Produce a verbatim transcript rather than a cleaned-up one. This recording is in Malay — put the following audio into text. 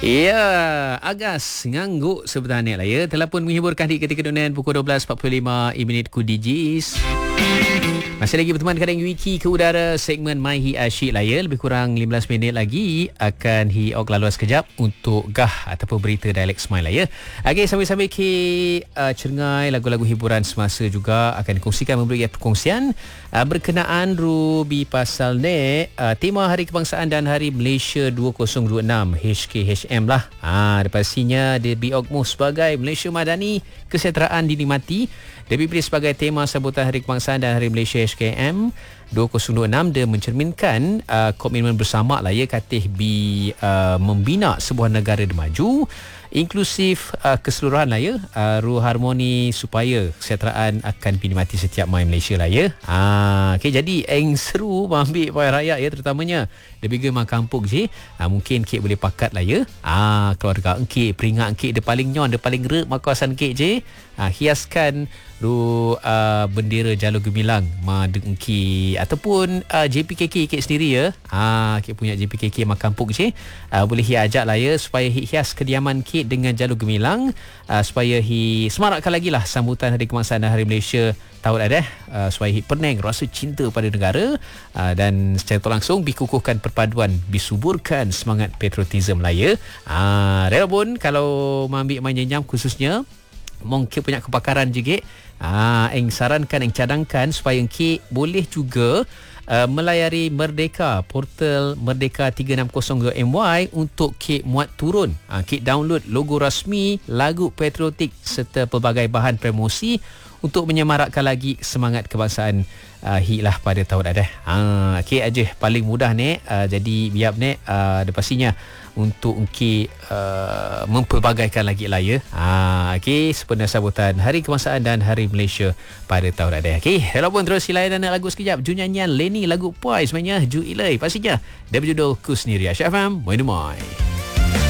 Ya, Agas ngangguk sebenarnya lah ya. Telah pun menghiburkan di ketika dunia pukul dua belas empat puluh lima minit ku D Js. Masih lagi berteman dengan Wiki ke udara segmen My Hi Asyik lah ya. Lebih kurang lima belas minit lagi akan Hi Ok lalu sekejap untuk gah ataupun berita dialek Smile lah ya. Okey, sambil-sambil ke uh, cengai lagu-lagu hiburan semasa juga akan dikongsikan, memberi perkongsian uh, berkenaan Ruby pasal ni uh, tema Hari Kebangsaan dan Hari Malaysia dua ribu dua puluh enam H K H M lah. Ah, ha, pastinya dia B O G M U sebagai Malaysia Madani Kesejahteraan Dinikmati. Dia dipilih sebagai tema sambutan Hari Kebangsaan dan Hari Malaysia H K M dua ribu dua puluh enam. Dia mencerminkan uh, komitmen bersama lah ya Katih B uh, membina sebuah negara yang maju, inklusif, uh, keseluruhan lah ya, uh, ruh harmoni supaya kesejahteraan akan dinikmati setiap mai Malaysia lah ya. Ha, okay, jadi eng seru ambil payah rakyat ya, terutamanya lebih gemar kampung je. Ha, mungkin kek boleh pakat lah ya. Ha, keluarga engkek, peringat engkek dia paling nyon, dia paling rek kawasan kek je. Ha, hiaskan ru uh, bendera Jalur Gemilang madeng engkek ataupun uh, J P K K kek sendiri ya. Ha, kek punya J P K K mak kampung je. Uh, boleh hi ajak lah ya supaya hi hias kediaman kek dengan Jalur Gemilang, uh, supaya hi semarakkan lagi lah sambutan Hari Kebangsaan dan Hari Malaysia tahun ada, uh, supaya hi peneng rasa cinta pada negara, uh, dan secara tak langsung dikukuhkan perpaduan, disuburkan semangat patriotism lah ya. Uh, Rela pun kalau ambil main nyam khususnya mungkin punya kepakaran juga, ah, eng sarankan, eng cadangkan supaya engkik boleh juga uh, melayari Merdeka, portal Merdeka tiga enam kosong M Y untuk kik muat turun, ah, kik download logo rasmi, lagu patriotik serta pelbagai bahan promosi untuk menyemarakkan lagi semangat kebangsaan uh, hi lah pada tahun ada. Ah, okey aja paling mudah ni, uh, jadi biar ni uh, pastinya untuk engkau uh, mempelbagaikan lagi lah ya. Ha, okey, sempena sambutan Hari Kebangsaan dan Hari Malaysia pada tahun ada. Okey, walaupun terus silakan lagu sekejap. Ju nyanyian Lenny lagu Puai sebenarnya Ju Ilai pastinya. Dia berjudul Ku Sendiri. Asyik F M, Moin Moin.